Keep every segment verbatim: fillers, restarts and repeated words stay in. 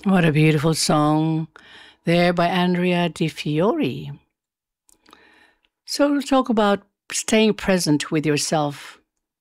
What a beautiful song there by Andrea Di Fiore. So we'll talk about staying present with yourself.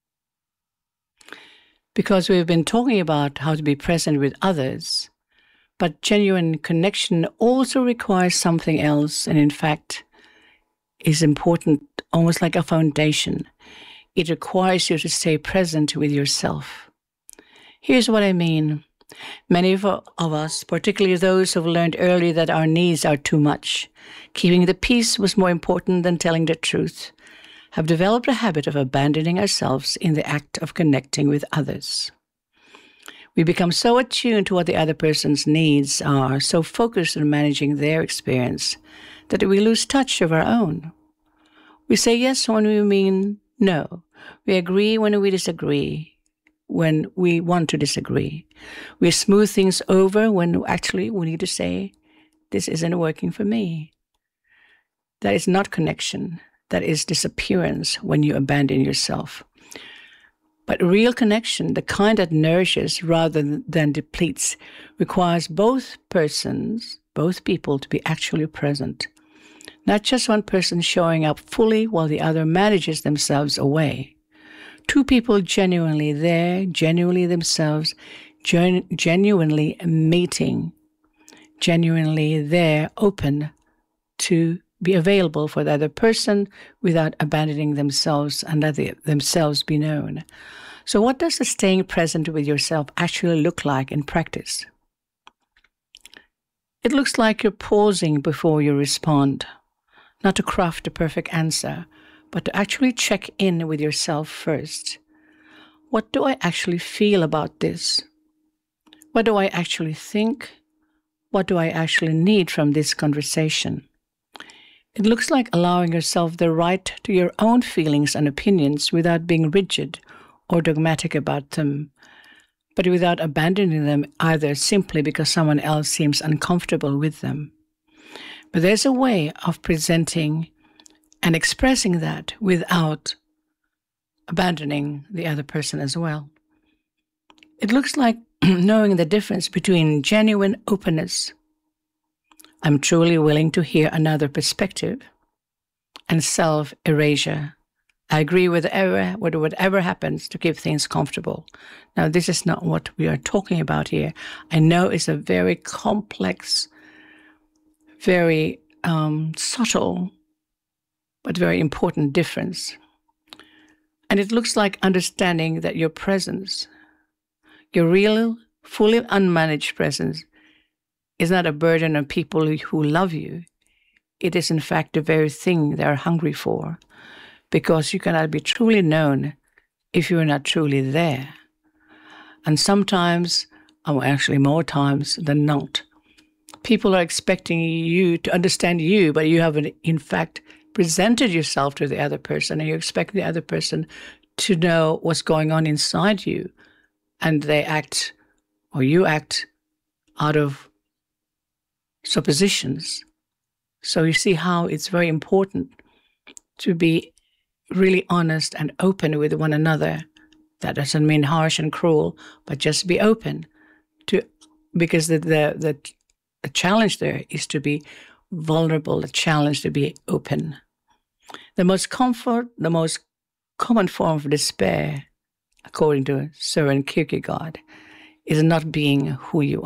Because we've been talking about how to be present with others, but genuine connection also requires something else, and in fact is important, almost like a foundation. It requires you to stay present with yourself. Here's what I mean. Many of us, particularly those who've learned early that our needs are too much, keeping the peace was more important than telling the truth, have developed a habit of abandoning ourselves in the act of connecting with others. We become so attuned to what the other person's needs are, so focused on managing their experience, that we lose touch of our own. We say yes when we mean no. We agree when we disagree, when we want to disagree. We smooth things over when actually we need to say, this isn't working for me. That is not connection. That is disappearance when you abandon yourself. But real connection, the kind that nourishes rather than depletes, requires both persons, both people to be actually present. Not just one person showing up fully while the other manages themselves away. Two people genuinely there, genuinely themselves, gen- genuinely meeting, genuinely there, open to be available for the other person without abandoning themselves and let the, themselves be known. So what does the staying present with yourself actually look like in practice? It looks like you're pausing before you respond, not to craft a perfect answer, but to actually check in with yourself first. What do I actually feel about this? What do I actually think? What do I actually need from this conversation? It looks like allowing yourself the right to your own feelings and opinions without being rigid or dogmatic about them, but without abandoning them either simply because someone else seems uncomfortable with them. But there's a way of presenting and expressing that without abandoning the other person as well. It looks like knowing the difference between genuine openness, I'm truly willing to hear another perspective, and self-erasure. I agree with whatever, with whatever happens to keep things comfortable. Now, this is not what we are talking about here. I know it's a very complex, very um, subtle, but very important difference. And it looks like understanding that your presence, your real, fully unmanaged presence, is not a burden on people who love you. It is in fact the very thing they are hungry for, because you cannot be truly known if you are not truly there. And sometimes, or actually more times than not, people are expecting you to understand you, but you haven't in fact presented yourself to the other person, and you expect the other person to know what's going on inside you, and they act, or you act, out of suppositions. So you see how it's very important to be really honest and open with one another. That doesn't mean harsh and cruel, but just be open to, because the the the, the challenge there is to be vulnerable, the challenge to be open. The most comfort, the most common form of despair, according to Søren Kierkegaard, is not being who you are.